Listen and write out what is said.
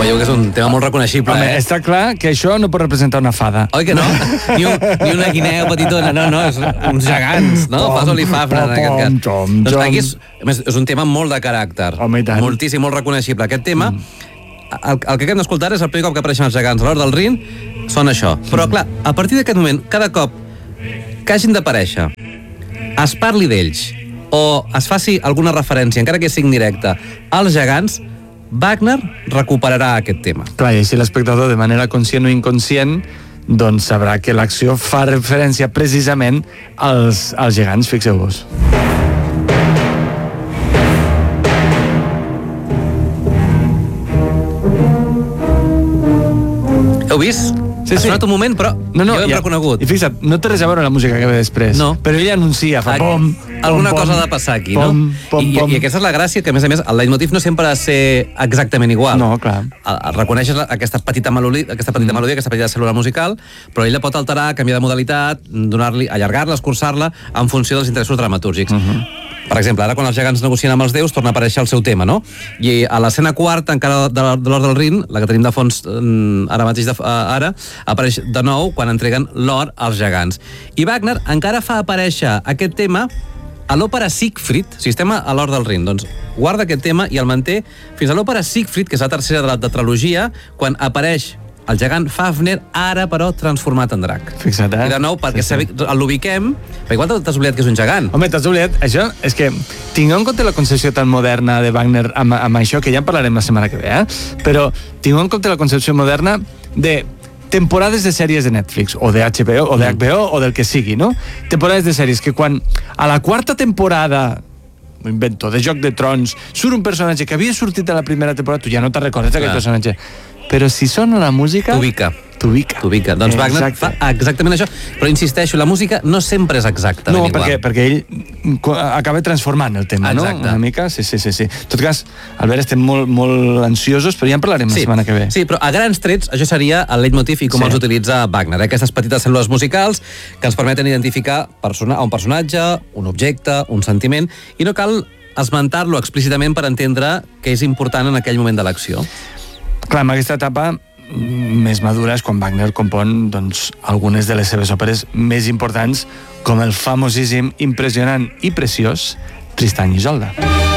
veieu que és un tema molt reconeixible. Home, està clar que això no pot representar una fada. Oi que no? Ni una guineu petitona, no, és uns gegants, no? Fas-li Fafner en aquest cas. Doncs aquí és un tema molt de caràcter. Home, i tant. Moltíssim, molt reconeixible. Aquest tema, el que acabem d'escoltar és el primer cop que apareixen els gegants a l'Hort del Rin, són això. Però, clar, a partir d'aquest moment, cada cop que hagin d'aparèixer, es parli d'ells, o es faci alguna referència, encara que sigui indirecta, als gegants, Wagner recuperarà aquest tema. Clar, i així l'espectador, de manera conscient o inconscient, doncs sabrà que l'acció fa referència precisament als gegants, fixeu-vos. Heu vist? Sí, ha sonat un moment, però jo ho hem reconegut. I fixa't, no té res a veure la música que ve després. No. Però ell anuncia, fa pom, alguna cosa ha de passar aquí, no? I aquesta és la gràcia, que a més, el leitmotiv no sempre ha de ser exactament igual. No, clar. Reconeixes aquesta petita melodia, aquesta petita cèl·lula musical, però ell la pot alterar, canviar de modalitat, allargar-la, escurçar-la, en funció dels interessos dramatúrgics. Per exemple, ara quan els gegants negocien amb els déus torna a aparèixer el seu tema, no? I a l'escena quarta, encara de l'Hort del Rin, la que tenim de fons ara mateix, apareix de nou quan entreguen l'or als gegants. I Wagner encara fa aparèixer aquest tema a l'òpera Siegfried. Si estem a l'Hort del Rin, doncs guarda aquest tema i el manté fins a l'òpera Siegfried, que és la tercera de la tetralogia, quan apareix el gegant Fafner, ara, però, transformat en drac. Fixa't, I de nou, perquè l'ubiquem, perquè igual t'has oblidat que és un gegant. Home, t'has oblidat, això és que tingueu en compte la concepció tan moderna de Wagner amb això, que ja en parlarem la setmana que ve, però tingueu en compte la concepció moderna de temporades de sèries de Netflix, o de HBO, o de HBO, o del que sigui, no? Temporades de sèries que quan a la quarta temporada, m'ho invento, de Joc de Trons, surt un personatge que havia sortit a la primera temporada, tu ja no te'n recordes d'aquest personatge, però si sona la música... T'ubica. Doncs Wagner fa exactament això. Però insisteixo, la música no sempre és exactament igual. No, perquè ell acaba transformant el tema, no? Una mica, sí. En tot cas, Albert, estem molt ansiosos, però ja en parlarem la setmana que ve. Sí, però a grans trets això seria el leitmotiv i com els utilitza Wagner. Aquestes petites cèl·lules musicals que ens permeten identificar un personatge, un objecte, un sentiment, i no cal esmentar-lo explícitament per entendre què és important en aquell moment de l'acció. Clar, en aquesta etapa més madura és quan Wagner compon algunes de les seves òperes més importants, com el famosíssim, impressionant i preciós Tristany i Isolda.